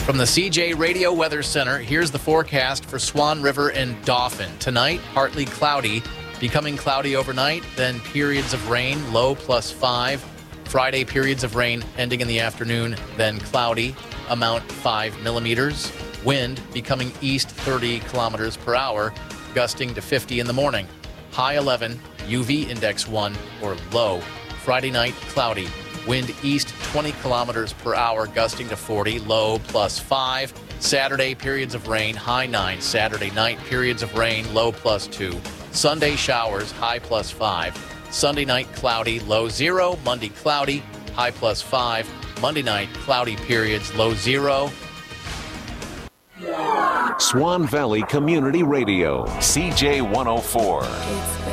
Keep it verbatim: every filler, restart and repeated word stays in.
From the C J Radio Weather Center, here's the forecast for Swan River and Dauphin. Tonight, partly cloudy, becoming cloudy overnight, then periods of rain, low plus five. Friday, periods of rain ending in the afternoon, then cloudy, amount five millimeters. Wind becoming east thirty kilometers per hour, gusting to fifty in the morning. High eleven, U V index one, or low. Friday night, cloudy. Wind east twenty kilometers per hour, gusting to forty, low plus five. Saturday, periods of rain, high nine. Saturday night, periods of rain, low plus two. Sunday, showers, high plus five. Sunday night, cloudy, low zero. Monday, cloudy, high plus five. Monday night, cloudy periods, low zero. Swan Valley Community Radio, C J one oh four.